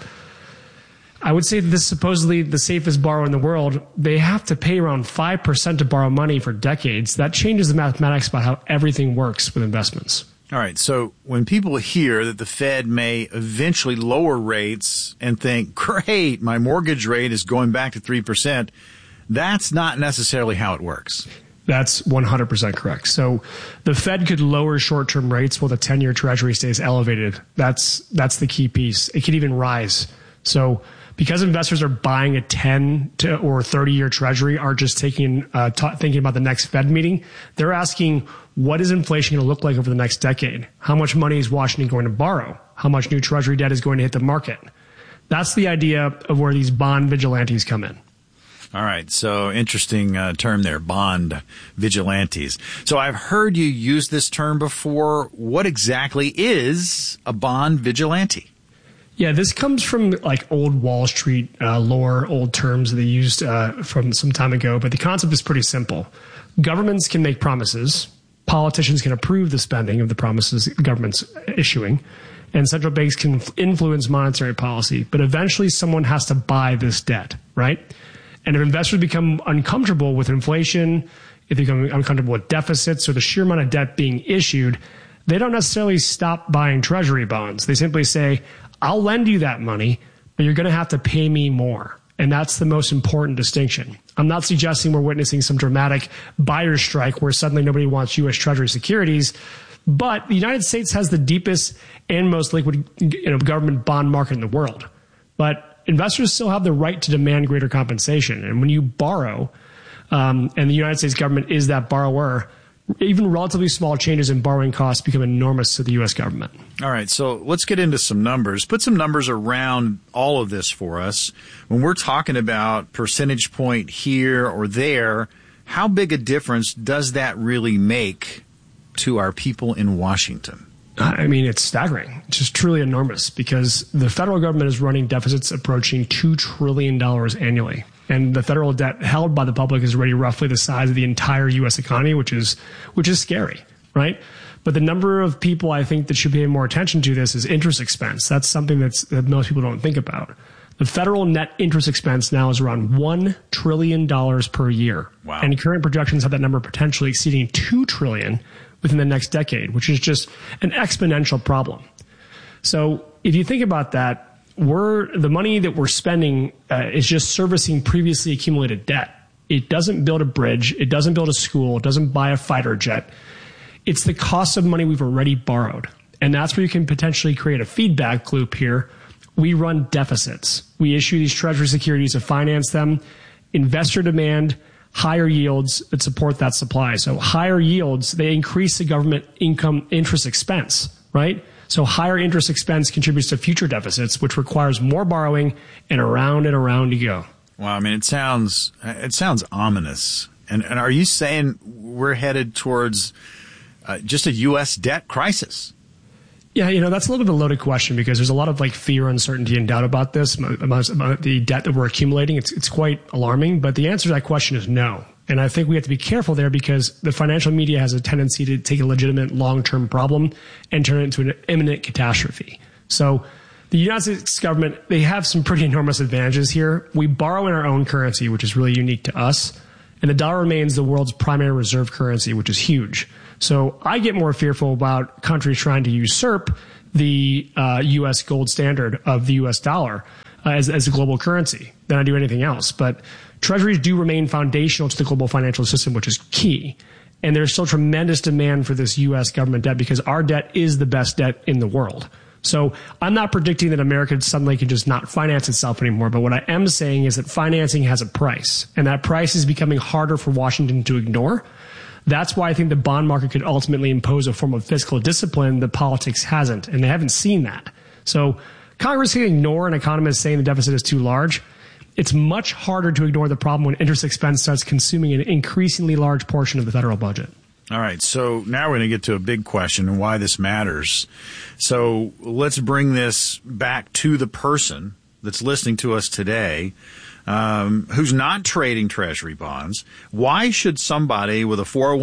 I would say that this is supposedly the safest borrower in the world. They have to pay around 5% to borrow money for decades. That changes the mathematics about how everything works with investments. All right. So when people hear that the Fed may eventually lower rates and think, great, my mortgage rate is going back to 3%, that's not necessarily how it works. That's 100% correct. So the Fed could lower short-term rates while the 10-year Treasury stays elevated. That's the key piece. It could even rise. So because investors are buying a 10 or 30-year Treasury, aren't just thinking about the next Fed meeting, they're asking, what is inflation going to look like over the next decade? How much money is Washington going to borrow? How much new Treasury debt is going to hit the market? That's the idea of where these bond vigilantes come in. All right. So interesting term there, bond vigilantes. So I've heard you use this term before. What exactly is a bond vigilante? Yeah, this comes from like old Wall Street lore, old terms that they used from some time ago. But the concept is pretty simple. Governments can make promises. Politicians can approve the spending of the promises the government's issuing. And central banks can influence monetary policy. But eventually someone has to buy this debt, right? And if investors become uncomfortable with inflation, if they become uncomfortable with deficits or the sheer amount of debt being issued, they don't necessarily stop buying Treasury bonds. They simply say, I'll lend you that money, but you're going to have to pay me more. And that's the most important distinction. I'm not suggesting we're witnessing some dramatic buyer strike where suddenly nobody wants U.S. Treasury securities, but the United States has the deepest and most liquid government bond market in the world. But investors still have the right to demand greater compensation. And when you borrow, and the United States government is that borrower, even relatively small changes in borrowing costs become enormous to the U.S. government. All right, so let's get into some numbers. Put some numbers around all of this for us. When we're talking about percentage point here or there, how big a difference does that really make to our people in Washington? I mean, it's staggering. It's just truly enormous because the federal government is running deficits approaching $2 trillion annually. And the federal debt held by the public is already roughly the size of the entire U.S. economy, which is scary, right? But the number of people I think that should pay more attention to this is interest expense. That's something that most people don't think about. The federal net interest expense now is around $1 trillion per year. Wow. And current projections have that number potentially exceeding $2 trillion within the next decade, which is just an exponential problem. So if you think about that, the money that we're spending is just servicing previously accumulated debt. It doesn't build a bridge. It doesn't build a school. It doesn't buy a fighter jet. It's the cost of money we've already borrowed. And that's where you can potentially create a feedback loop here. We run deficits. We issue these Treasury securities to finance them. Investor demand, higher yields that support that supply. So higher yields, they increase the government income interest expense, right? So higher interest expense contributes to future deficits, which requires more borrowing, and around you go. Well, I mean, it sounds ominous. And are you saying we're headed towards just a U.S. debt crisis? Yeah, that's a little bit of a loaded question because there's a lot of fear, uncertainty, and doubt about this, about the debt that we're accumulating. It's quite alarming, but the answer to that question is no. And I think we have to be careful there because the financial media has a tendency to take a legitimate long-term problem and turn it into an imminent catastrophe. So the United States government, they have some pretty enormous advantages here. We borrow in our own currency, which is really unique to us. And the dollar remains the world's primary reserve currency, which is huge. So I get more fearful about countries trying to usurp the U.S. gold standard of the U.S. dollar as a global currency than I do anything else. But treasuries do remain foundational to the global financial system, which is key. And there's still tremendous demand for this U.S. government debt because our debt is the best debt in the world. So I'm not predicting that America suddenly can just not finance itself anymore. But what I am saying is that financing has a price, and that price is becoming harder for Washington to ignore. That's why I think the bond market could ultimately impose a form of fiscal discipline that politics hasn't, and they haven't seen that. So Congress can ignore an economist saying the deficit is too large. It's much harder to ignore the problem when interest expense starts consuming an increasingly large portion of the federal budget. All right, so now we're going to get to a big question and why this matters. So let's bring this back to the person that's listening to us today, who's not trading treasury bonds. Why should somebody with a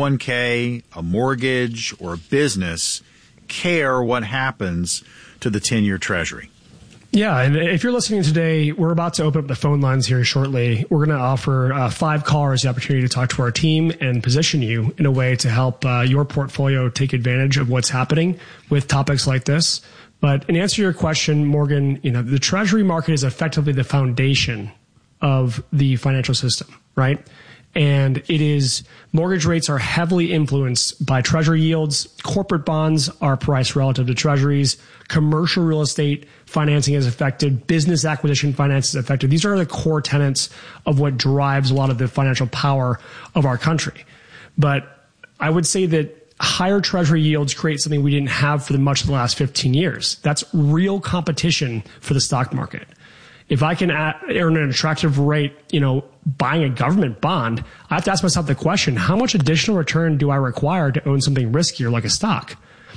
401k, a mortgage, or a business care what happens to the 10-year treasury? Yeah, and if you're listening today, we're about to open up the phone lines here shortly. We're going to offer 5 callers the opportunity to talk to our team and position you in a way to help your portfolio take advantage of what's happening with topics like this. But in answer to your question, Morgan, the treasury market is effectively the foundation of the financial system, right? And mortgage rates are heavily influenced by treasury yields. Corporate bonds are priced relative to treasuries. Commercial real estate financing is affected. Business acquisition finance is affected. These are the core tenets of what drives a lot of the financial power of our country. But I would say that higher treasury yields create something we didn't have for much of the last 15 years. That's real competition for the stock market. If I can earn an attractive rate, buying a government bond, I have to ask myself the question, how much additional return do I require to own something riskier like a stock?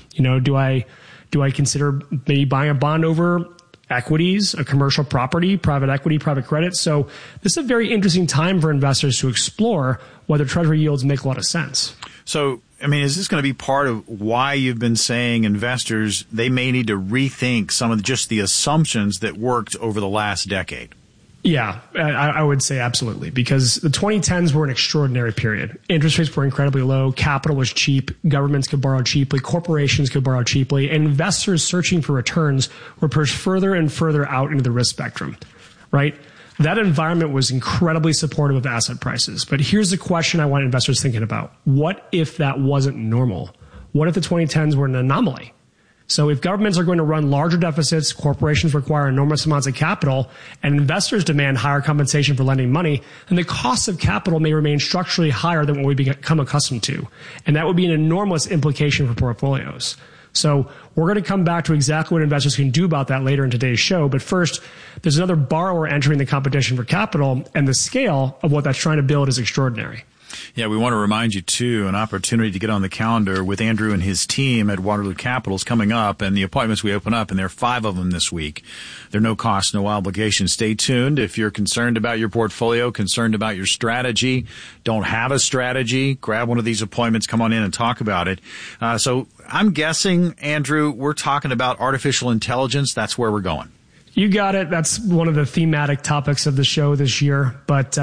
Do I consider maybe buying a bond over equities, a commercial property, private equity, private credit? So this is a very interesting time for investors to explore whether treasury yields make a lot of sense. So, is this going to be part of why you've been saying investors, they may need to rethink some of just the assumptions that worked over the last decade? Yeah, I would say absolutely, because the 2010s were an extraordinary period. Interest rates were incredibly low. Capital was cheap. Governments could borrow cheaply. Corporations could borrow cheaply. And investors searching for returns were pushed further and further out into the risk spectrum, right? That environment was incredibly supportive of asset prices. But here's the question I want investors thinking about. What if that wasn't normal? What if the 2010s were an anomaly? So if governments are going to run larger deficits, corporations require enormous amounts of capital, and investors demand higher compensation for lending money, then the cost of capital may remain structurally higher than what we become accustomed to. And that would be an enormous implication for portfolios. So we're going to come back to exactly what investors can do about that later in today's show. But first, there's another borrower entering the competition for capital, and the scale of what that's trying to build is extraordinary. Yeah, we want to remind you, too, an opportunity to get on the calendar with Andrew and his team at Waterloo Capital is coming up, and the appointments we open up, and there are 5 of them this week. They're no cost, no obligation. Stay tuned. If you're concerned about your portfolio, concerned about your strategy, don't have a strategy, grab one of these appointments, come on in and talk about it. So I'm guessing, Andrew, we're talking about artificial intelligence. That's where we're going. You got it. That's one of the thematic topics of the show this year. But,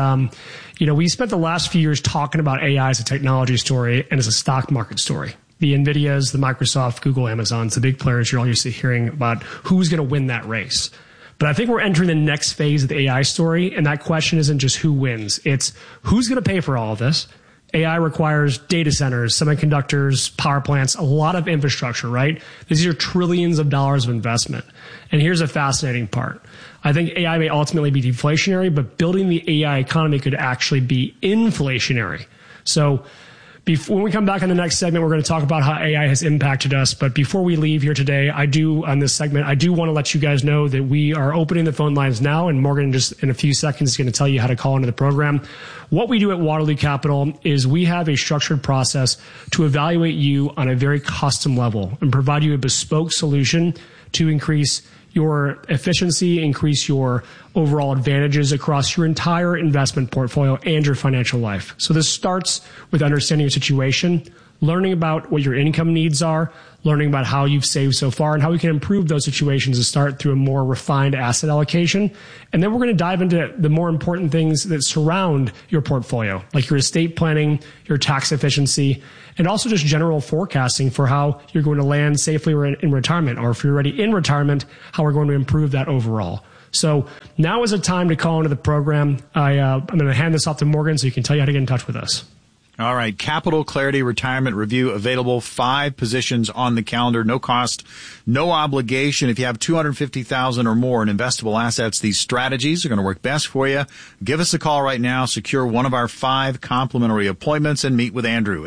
we spent the last few years talking about AI as a technology story and as a stock market story. The NVIDIAs, the Microsoft, Google, Amazons, the big players you're all used to hearing about who's going to win that race. But I think we're entering the next phase of the AI story. And that question isn't just who wins. It's who's going to pay for all of this. AI requires data centers, semiconductors, power plants, a lot of infrastructure, right? These are trillions of dollars of investment. And here's a fascinating part. I think AI may ultimately be deflationary, but building the AI economy could actually be inflationary. So When we come back in the next segment, we're going to talk about how AI has impacted us. But before we leave here today, on this segment, I do want to let you guys know that we are opening the phone lines now, and Morgan just in a few seconds is going to tell you how to call into the program. What we do at Waterloo Capital is we have a structured process to evaluate you on a very custom level and provide you a bespoke solution to increase your efficiency, increase your overall advantages across your entire investment portfolio and your financial life. So this starts with understanding your situation, learning about what your income needs are, learning about how you've saved so far and how we can improve those situations to start through a more refined asset allocation. And then we're going to dive into the more important things that surround your portfolio, like your estate planning, your tax efficiency, and also just general forecasting for how you're going to land safely in retirement, or if you're already in retirement, how we're going to improve that overall. So now is a time to call into the program. I'm going to hand this off to Morgan so he can tell you how to get in touch with us. All right. Capital Clarity Retirement Review available. 5 positions on the calendar. No cost, no obligation. If you have $250,000 or more in investable assets, these strategies are going to work best for you. Give us a call right now. Secure one of our 5 complimentary appointments and meet with Andrew.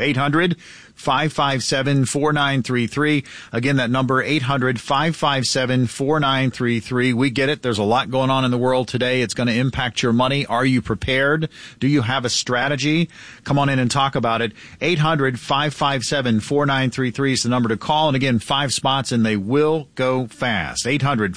800-557-4933. Again, that number, 800-557-4933. We get it. There's a lot going on in the world today. It's going to impact your money. Are you prepared? Do you have a strategy? Come on in and talk about it. 800-557-4933 is the number to call. And again, 5 spots and they will go fast.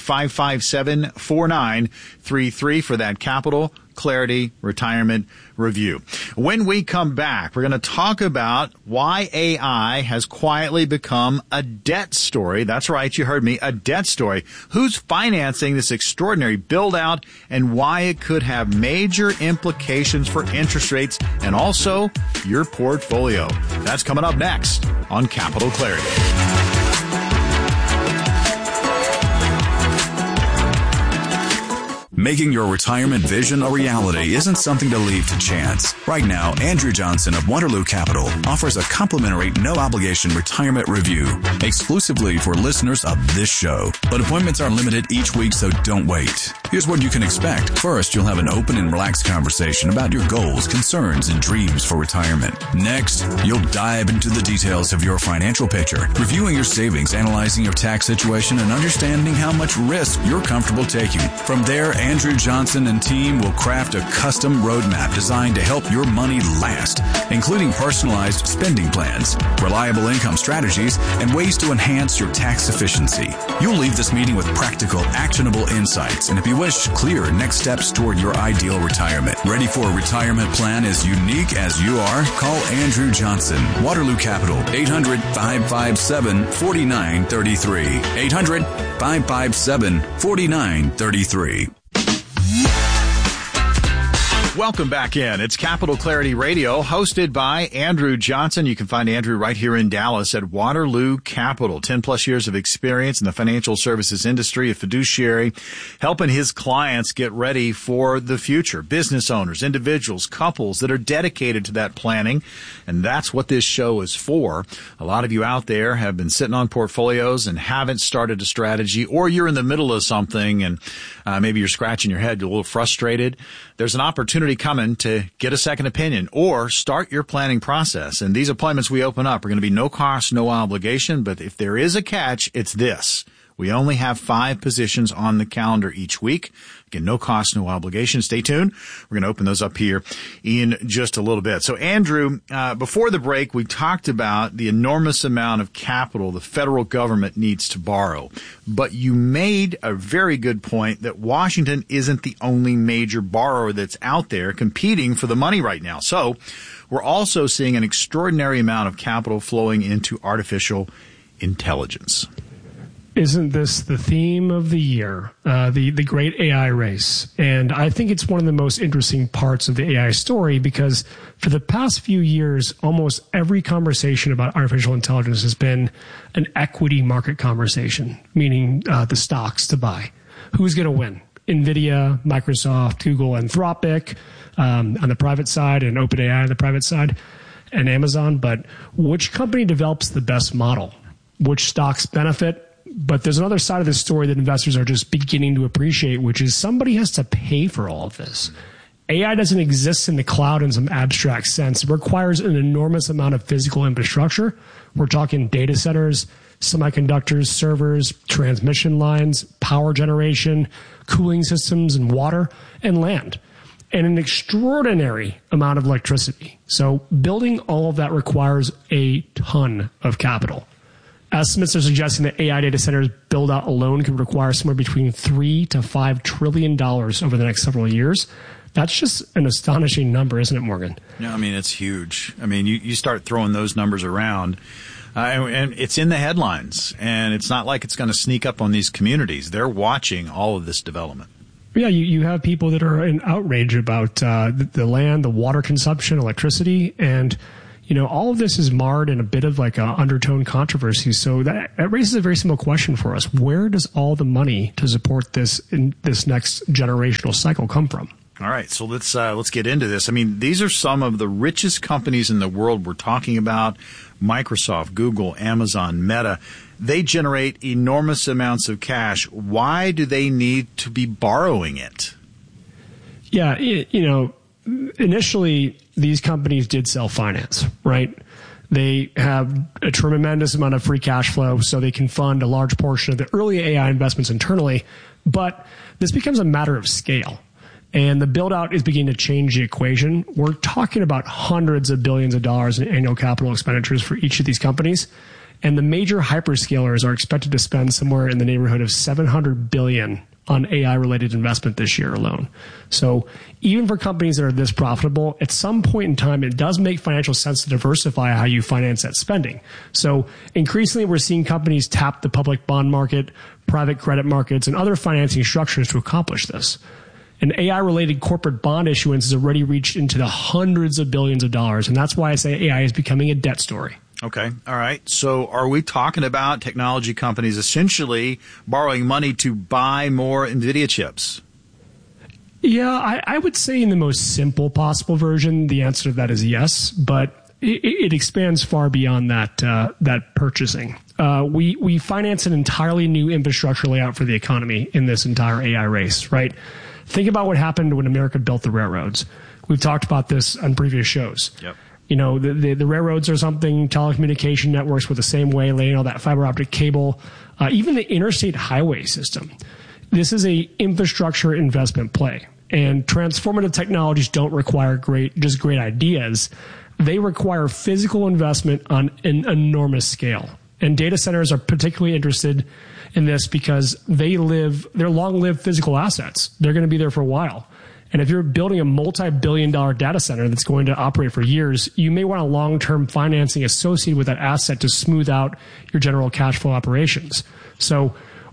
800-557-4933 for that Capital Clarity Retirement Review. When we come back, we're going to talk about why AI has quietly become a debt story. That's right, you heard me, a debt story. Who's financing this extraordinary build-out and why it could have major implications for interest rates and also your portfolio. That's coming up next on Capital Clarity. Making your retirement vision a reality isn't something to leave to chance. Right now, Andrew Johnson of Waterloo Capital offers a complimentary, no-obligation retirement review exclusively for listeners of this show. But appointments are limited each week, so don't wait. Here's what you can expect. First, you'll have an open and relaxed conversation about your goals, concerns, and dreams for retirement. Next, you'll dive into the details of your financial picture, reviewing your savings, analyzing your tax situation, and understanding how much risk you're comfortable taking. From there, Andrew Johnson and team will craft a custom roadmap designed to help your money last, including personalized spending plans, reliable income strategies, and ways to enhance your tax efficiency. You'll leave this meeting with practical, actionable insights, and if you wish, clear next steps toward your ideal retirement. Ready for a retirement plan as unique as you are? Call Andrew Johnson, Waterloo Capital, 800-557-4933. 800-557-4933. Welcome back in. It's Capital Clarity Radio, hosted by Andrew Johnson. You can find Andrew right here in Dallas at Waterloo Capital. 10 plus years of experience in the financial services industry, a fiduciary, helping his clients get ready for the future. Business owners, individuals, couples that are dedicated to that planning. And that's what this show is for. A lot of you out there have been sitting on portfolios and haven't started a strategy, or you're in the middle of something and maybe you're scratching your head, you're a little frustrated. There's an opportunity coming to get a second opinion or start your planning process. And these appointments we open up are going to be no cost, no obligation. But if there is a catch, it's this. We only have 5 positions on the calendar each week. Again, no cost, no obligation. Stay tuned. We're going to open those up here in just a little bit. So, Andrew, before the break, we talked about the enormous amount of capital the federal government needs to borrow. But you made a very good point that Washington isn't the only major borrower that's out there competing for the money right now. So, we're also seeing an extraordinary amount of capital flowing into artificial intelligence. Isn't this the theme of the year, the great AI race? And I think it's one of the most interesting parts of the AI story because for the past few years, almost every conversation about artificial intelligence has been an equity market conversation, meaning the stocks to buy. Who's going to win? NVIDIA, Microsoft, Google, Anthropic on the private side and OpenAI on the private side and Amazon. But which company develops the best model? Which stocks benefit? But there's another side of the story that investors are just beginning to appreciate, which is somebody has to pay for all of this. AI doesn't exist in the cloud in some abstract sense. It requires an enormous amount of physical infrastructure. We're talking data centers, semiconductors, servers, transmission lines, power generation, cooling systems, and water, and land, and an extraordinary amount of electricity. So building all of that requires a ton of capital. Estimates are suggesting that AI data centers build out alone could require somewhere between $3 to $5 trillion over the next several years. That's just an astonishing number, isn't it, Morgan? Yeah, I mean, it's huge. I mean, you start throwing those numbers around, and it's in the headlines, and it's not like it's going to sneak up on these communities. They're watching all of this development. Yeah, you have people that are in outrage about the land, the water consumption, electricity, and all of this is marred in a bit of like an undertone controversy. So that raises a very simple question for us: where does all the money to support this in this next generational cycle come from? All right, so let's get into this. I mean, these are some of the richest companies in the world we're talking about: Microsoft, Google, Amazon, Meta. They generate enormous amounts of cash. Why do they need to be borrowing it? Yeah, initially these companies did self-finance, right? They have a tremendous amount of free cash flow, so they can fund a large portion of the early AI investments internally. But this becomes a matter of scale. And the build-out is beginning to change the equation. We're talking about hundreds of billions of dollars in annual capital expenditures for each of these companies. And the major hyperscalers are expected to spend somewhere in the neighborhood of $700 billion on AI-related investment this year alone. So even for companies that are this profitable, at some point in time, it does make financial sense to diversify how you finance that spending. So increasingly, we're seeing companies tap the public bond market, private credit markets, and other financing structures to accomplish this. And AI-related corporate bond issuance has already reached into the hundreds of billions of dollars. And that's why I say AI is becoming a debt story. Okay. All right. So are we talking about technology companies essentially borrowing money to buy more NVIDIA chips? Yeah, I would say in the most simple possible version, the answer to that is yes. But it expands far beyond that purchasing. We finance an entirely new infrastructure layout for the economy in this entire AI race, right? Think about what happened when America built the railroads. We've talked about this on previous shows. Yep. The railroads are something, telecommunication networks were the same way, laying all that fiber optic cable, even the interstate highway system. This is a infrastructure investment play. And transformative technologies don't require great ideas. They require physical investment on an enormous scale. And data centers are particularly interested in this because they're long-lived physical assets. They're going to be there for a while. And if you're building a multi-billion-dollar data center that's going to operate for years, you may want a long-term financing associated with that asset to smooth out your general cash flow operations. So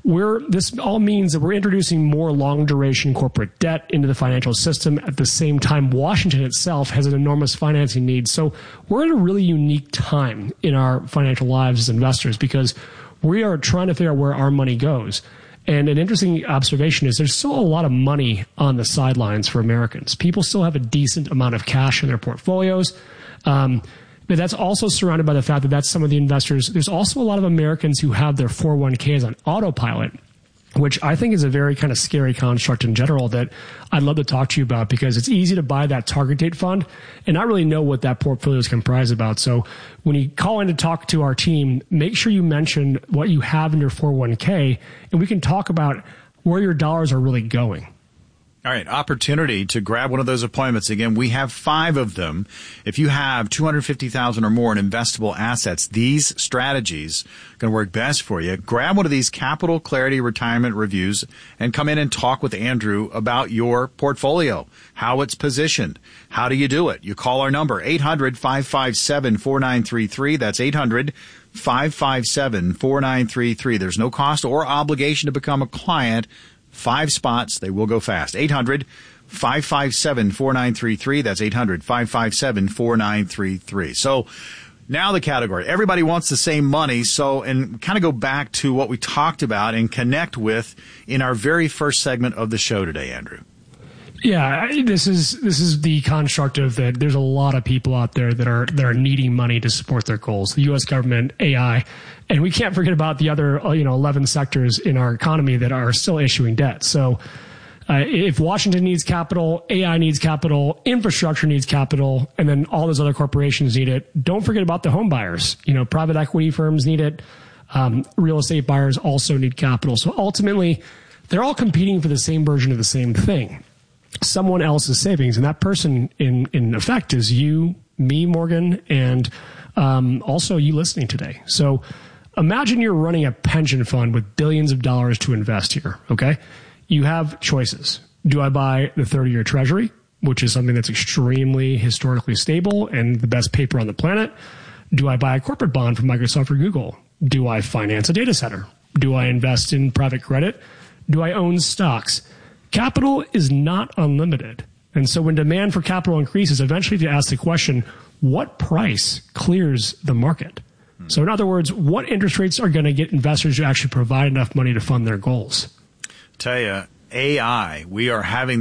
this all means that we're introducing more long-duration corporate debt into the financial system. At the same time, Washington itself has an enormous financing need. So we're in a really unique time in our financial lives as investors because we are trying to figure out where our money goes. And an interesting observation is there's still a lot of money on the sidelines for Americans. People still have a decent amount of cash in their portfolios. But that's also surrounded by the fact that that's some of the investors. There's also a lot of Americans who have their 401ks on autopilot, which I think is a very kind of scary construct in general that I'd love to talk to you about because it's easy to buy that target date fund and not really know what that portfolio is comprised about. So when you call in to talk to our team, make sure you mention what you have in your 401k and we can talk about where your dollars are really going. All right, opportunity to grab one of those appointments. Again, we have 5 of them. If you have $250,000 or more in investable assets, these strategies are going to work best for you. Grab one of these Capital Clarity Retirement Reviews and come in and talk with Andrew about your portfolio, how it's positioned. How do you do it? You call our number, 800-557-4933. That's 800-557-4933. There's no cost or obligation to become a client. 5 spots. They will go fast. 800-557-4933. That's 800-557-4933. So now the category. Everybody wants the same money. So, and kind of go back to what we talked about and connect with in our very first segment of the show today, Andrew. Yeah, this is the construct of that. There's a lot of people out there that are needing money to support their goals. The U.S. government, AI, and we can't forget about the other 11 sectors in our economy that are still issuing debt. So If Washington needs capital, AI needs capital, infrastructure needs capital, and then all those other corporations need it, don't forget about the home buyers. Private equity firms need it. Real estate buyers also need capital. So ultimately, they're all competing for the same version of the same thing. Someone else's savings. And that person, in effect, is you, me, Morgan, and also you listening today. So imagine you're running a pension fund with billions of dollars to invest here, okay? You have choices. Do I buy the 30-year treasury, which is something that's extremely historically stable and the best paper on the planet? Do I buy a corporate bond from Microsoft or Google? Do I finance a data center? Do I invest in private credit? Do I own stocks? Capital is not unlimited. And so when demand for capital increases, eventually you ask the question, what price clears the market? So in other words, what interest rates are going to get investors to actually provide enough money to fund their goals? Tell you, AI, we are having